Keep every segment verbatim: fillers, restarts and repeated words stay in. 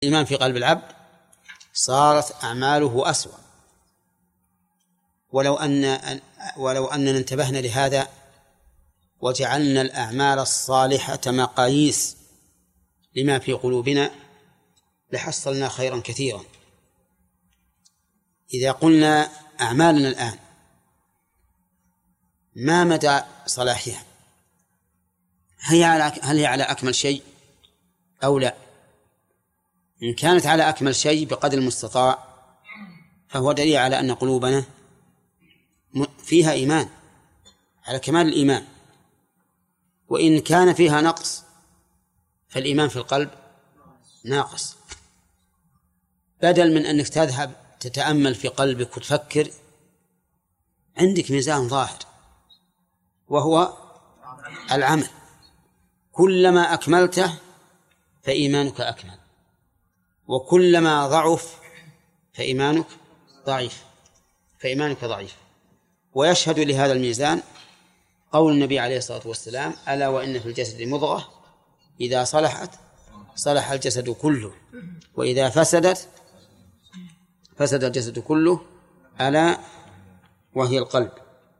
الإيمان في قلب العبد صارت أعماله أسوأ. ولو أن ولو أننا انتبهنا لهذا وجعلنا الأعمال الصالحة مقاييس لما في قلوبنا لحصلنا خيرا كثيرا. إذا قلنا أعمالنا الآن ما مدى صلاحها؟ هل هي على أكمل شيء أو لا؟ إن كانت على أكمل شيء بقدر المستطاع فهو دليل على أن قلوبنا فيها إيمان على كمال الإيمان. وإن كان فيها نقص فالإيمان في القلب ناقص. بدل من أنك تذهب تتأمل في قلبك وتفكر، عندك ميزان ظاهر وهو العمل، كلما أكملته فإيمانك أكمل، وكلما ضعف فإيمانك ضعيف فإيمانك ضعيف. ويشهد لهذا الميزان قول النبي عليه الصلاة والسلام: ألا وإن في الجسد مضغة إذا صلحت صلح الجسد كله وإذا فسدت فسد الجسد كله ألا وهي القلب.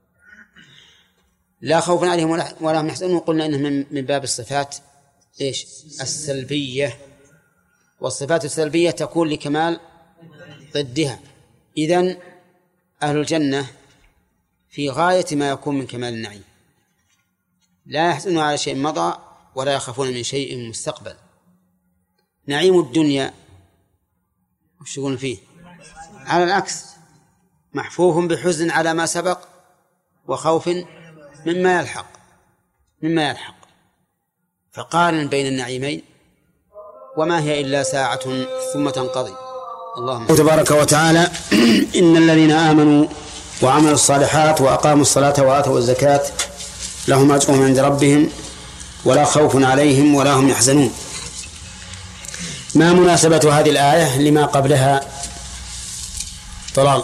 لا خوف عليهم ولا هم يحزنون. قلنا إنه من باب الصفات إيش؟ السلبية، والصفات السلبية تكون لكمال ضدها. إذن أهل الجنة في غاية ما يكون من كمال النعيم، لا يحزنون على شيء مضى ولا يخافون من شيء مستقبل. نعيم الدنيا وش يقولون فيه؟ على العكس، محفوف بحزن على ما سبق وخوف مما يلحق مما يلحق فقارن بين النعيمين وما هي إلا ساعة ثم تنقضي. اللهم تبارك وتعالى: إن الذين آمنوا وعملوا الصالحات وأقاموا الصلاة وآتوا الزكاة لهم أجرهم عند ربهم ولا خوف عليهم ولا هم يحزنون. ما مناسبة هذه الآية لما قبلها؟ طلال.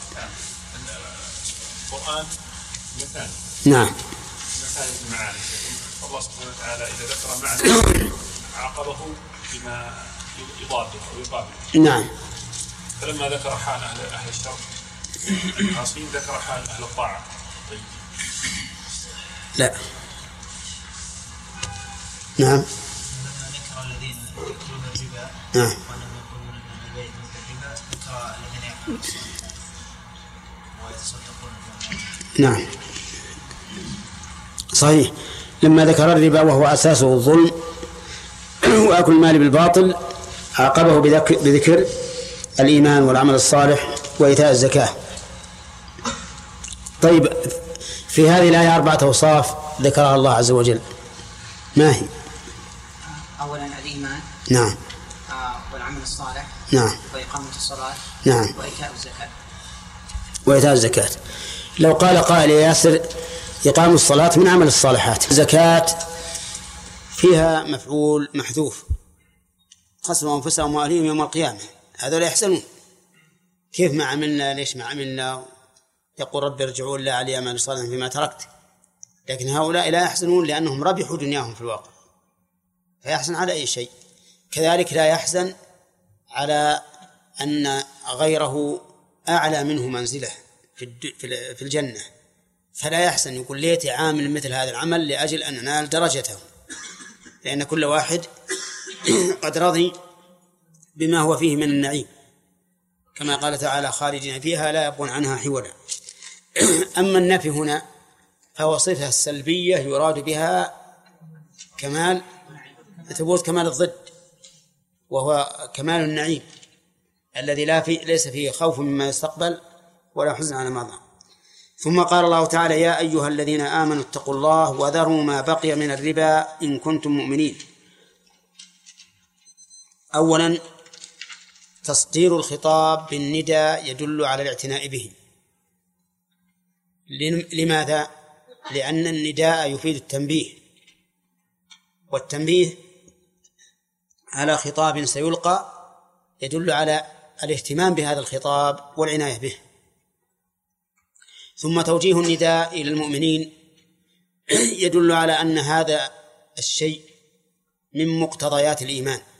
القرآن مثال. نعم. مثال المعاني. الله سبحانه وتعالى إذا ذكر معنى عاقبه بما يضاده أو يقابله. نعم. فلما ذكر حال أهل أهل الشر العاصين ذكر حال أهل الطاعة. طيب. لا. نعم. ذكر الذين يأكلون الربا. نعم. ولم يقولون أن البيع مثل الربا. ذكر الذين يأكلون الصدقة ويتصدقون بها. نعم صحيح. لما ذكر الربا وهو أساسه الظلم وأكل المال بالباطل عاقبه بذكر الإيمان والعمل الصالح وإيتاء الزكاة. طيب، في هذه الآية أربعة أوصاف ذكرها الله عز وجل، ما هي؟ أولا الإيمان. نعم. آه والعمل الصالح. نعم. وإقامة الصلاة. نعم. وإيتاء الزكاة. وإيتاء الزكاة. لو قال قائل يا ياسر: إقام الصلاة من عمل الصالحات، الزكاة فيها مفعول محذوف، خسروا أنفسهم وأهليهم يوم القيامة، هذول يحسنون. كيف ما عملنا؟ ليش ما عملنا؟ يقول رب ارجعون لعلي أعمل صالحا فيما تركت. لكن هؤلاء لا يحزنون لأنهم ربحوا دنياهم في الواقع، فيحزن على أي شيء. كذلك لا يحزن على أن غيره أعلى منه منزله في الجنة، فلا يحزن يقول ليتي عامل مثل هذا العمل لأجل أن أنال درجته، لأن كل واحد قد رضي بما هو فيه من النعيم، كما قال تعالى: خالدين فيها لا يبغون عنها حولا. أما النفي هنا فهو صفة سلبية يراد بها كمال ثبوت كمال الضد، وهو كمال النعيم الذي لا في ليس فيه خوف مما يستقبل ولا حزن على ماضي. ثم قال الله تعالى: يا أيها الذين آمنوا اتقوا الله وذروا ما بقي من الربا إن كنتم مؤمنين. أولا، تصدير الخطاب بالنداء يدل على الاعتناء به. لماذا؟ لأن النداء يفيد التنبيه، والتنبيه على خطاب سيلقى يدل على الاهتمام بهذا الخطاب والعناية به. ثم توجيه النداء إلى المؤمنين يدل على أن هذا الشيء من مقتضيات الإيمان،